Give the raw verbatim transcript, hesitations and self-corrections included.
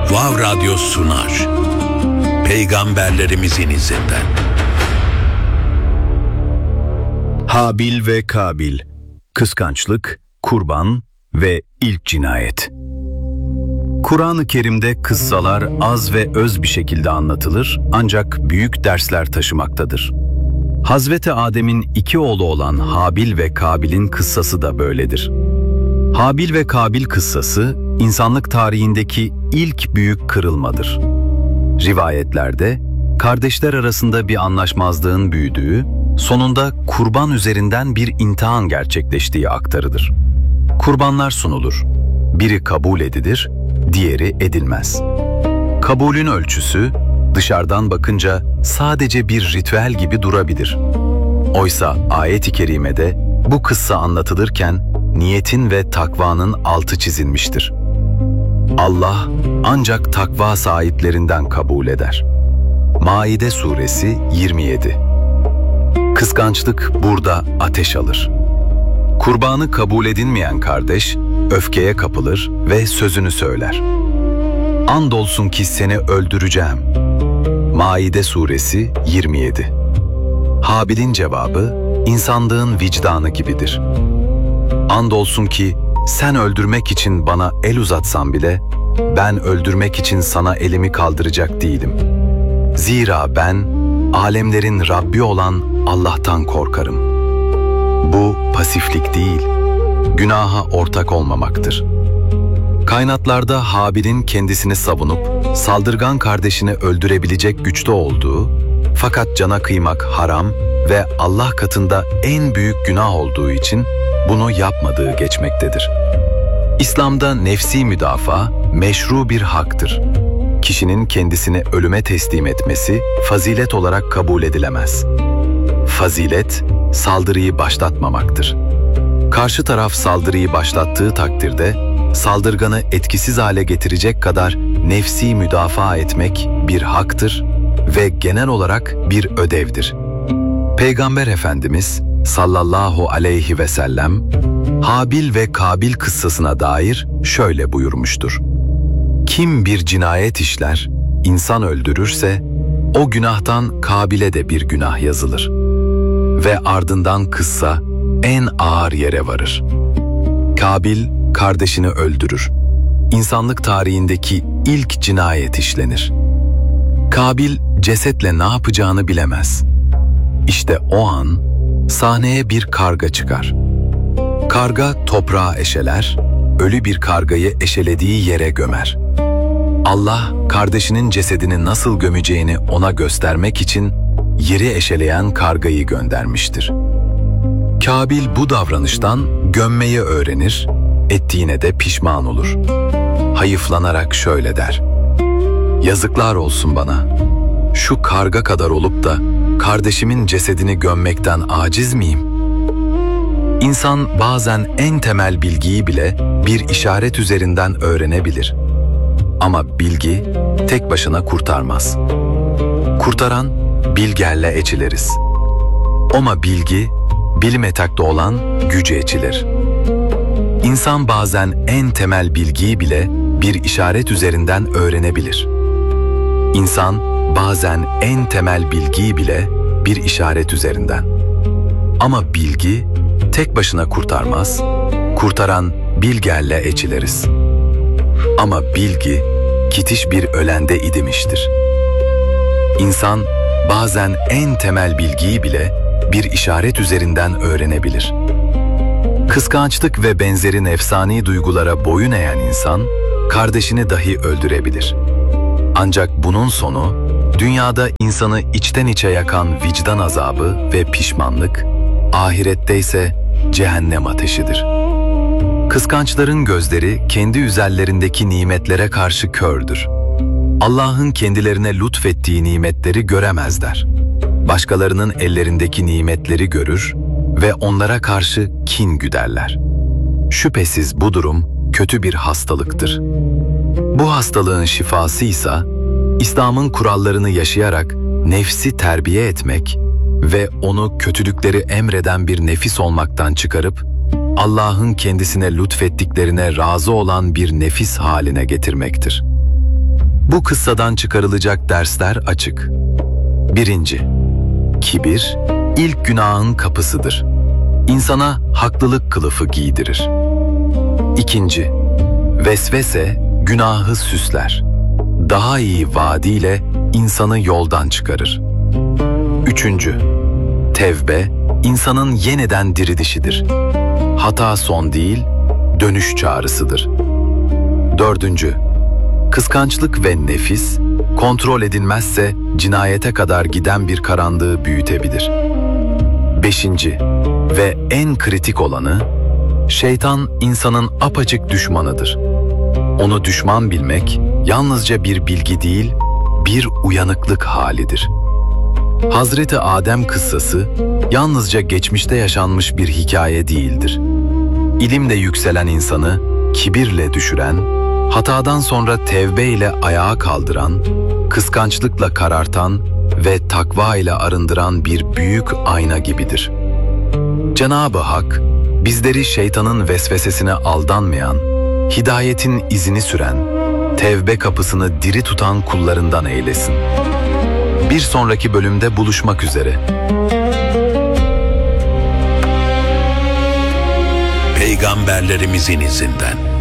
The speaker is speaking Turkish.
Vav Radyo sunar. Peygamberlerimizin izinden. Habil ve Kabil, kıskançlık, kurban ve ilk cinayet. Kur'an-ı Kerim'de kıssalar az ve öz bir şekilde anlatılır ancak büyük dersler taşımaktadır. Hazreti Adem'in iki oğlu olan Habil ve Kabil'in kıssası da böyledir. Habil ve Kabil kıssası, insanlık tarihindeki ilk büyük kırılmadır. Rivayetlerde, kardeşler arasında bir anlaşmazlığın büyüdüğü, sonunda kurban üzerinden bir imtihan gerçekleştiği aktarılır. Kurbanlar sunulur. Biri kabul edilir, diğeri edilmez. Kabulün ölçüsü, dışarıdan bakınca sadece bir ritüel gibi durabilir. Oysa ayet-i kerimede bu kıssa anlatılırken niyetin ve takvanın altı çizilmiştir. Allah ancak takva sahiplerinden kabul eder. Maide suresi yirmi yedi. Kıskançlık burada ateş alır. Kurbanı kabul edilmeyen kardeş öfkeye kapılır ve sözünü söyler. Andolsun ki seni öldüreceğim. Maide suresi yirmi yedi. Habil'in cevabı insanlığın vicdanı gibidir. Andolsun ki sen öldürmek için bana el uzatsan bile ben öldürmek için sana elimi kaldıracak değilim. Zira ben alemlerin Rabbi olan Allah'tan korkarım. Bu pasiflik değil, günaha ortak olmamaktır. Kaynaklarda Habil'in kendisini savunup saldırgan kardeşini öldürebilecek güçte olduğu, fakat cana kıymak haram ve Allah katında en büyük günah olduğu için bunu yapmadığı geçmektedir. İslam'da nefsi müdafaa meşru bir haktır. Kişinin kendisini ölüme teslim etmesi fazilet olarak kabul edilemez. Fazilet, saldırıyı başlatmamaktır. Karşı taraf saldırıyı başlattığı takdirde, saldırganı etkisiz hale getirecek kadar nefsi müdafaa etmek bir haktır ve genel olarak bir ödevdir. Peygamber Efendimiz sallallahu aleyhi ve sellem, Habil ve Kabil kıssasına dair şöyle buyurmuştur. Kim bir cinayet işler, insan öldürürse, o günahtan Kabil'e de bir günah yazılır. Ve ardından kıssa en ağır yere varır. Kabil kardeşini öldürür. İnsanlık tarihindeki ilk cinayet işlenir. Kabil cesetle ne yapacağını bilemez. İşte o an sahneye bir karga çıkar. Karga toprağa eşeler, ölü bir kargayı eşelediği yere gömer. Allah kardeşinin cesedini nasıl gömeceğini ona göstermek için yeri eşeleyen kargayı göndermiştir. Kabil bu davranıştan gömmeyi öğrenir, ettiğine de pişman olur. Hayıflanarak şöyle der: "Yazıklar olsun bana. Şu karga kadar olup da kardeşimin cesedini gömmekten aciz miyim?" İnsan bazen en temel bilgiyi bile bir işaret üzerinden öğrenebilir. Ama bilgi tek başına kurtarmaz. Kurtaran bilgerle eçileriz. Ama bilgi bilim etakta olan gücü eçilir. İnsan bazen en temel bilgiyi bile bir işaret üzerinden öğrenebilir. İnsan bazen en temel bilgiyi bile bir işaret üzerinden. Ama bilgi tek başına kurtarmaz, kurtaran bilgerle eçileriz. Ama bilgi kitiş bir ölende idimiştir. İnsan bazen en temel bilgiyi bile bir işaret üzerinden öğrenebilir. Kıskançlık ve benzeri nefsani duygulara boyun eğen insan, kardeşini dahi öldürebilir. Ancak bunun sonu, dünyada insanı içten içe yakan vicdan azabı ve pişmanlık, ahirette ise cehennem ateşidir. Kıskançların gözleri kendi üzerlerindeki nimetlere karşı kördür. Allah'ın kendilerine lütfettiği nimetleri göremezler. Başkalarının ellerindeki nimetleri görür ve onlara karşı kin güderler. Şüphesiz bu durum kötü bir hastalıktır. Bu hastalığın şifası ise İslam'ın kurallarını yaşayarak nefsi terbiye etmek ve onu kötülükleri emreden bir nefis olmaktan çıkarıp Allah'ın kendisine lütfettiklerine razı olan bir nefis haline getirmektir. Bu kıssadan çıkarılacak dersler açık. Birinci, kibir ilk günahın kapısıdır. İnsana haklılık kılıfı giydirir. İkinci, vesvese günahı süsler. Daha iyi vaadiyle insanı yoldan çıkarır. Üçüncü, tevbe insanın yeniden dirilişidir. Hata son değil, dönüş çağrısıdır. Dördüncü, kıskançlık ve nefis, kontrol edilmezse cinayete kadar giden bir karanlığı büyütebilir. Beşinci ve en kritik olanı, şeytan insanın apaçık düşmanıdır. Onu düşman bilmek yalnızca bir bilgi değil, bir uyanıklık halidir. Hazreti Adem kıssası yalnızca geçmişte yaşanmış bir hikaye değildir. İlimle yükselen insanı kibirle düşüren, hatadan sonra tevbe ile ayağa kaldıran, kıskançlıkla karartan ve takva ile arındıran bir büyük ayna gibidir. Cenab-ı Hak, bizleri şeytanın vesvesesine aldanmayan, hidayetin izini süren, tevbe kapısını diri tutan kullarından eylesin. Bir sonraki bölümde buluşmak üzere. Peygamberlerimizin izinden.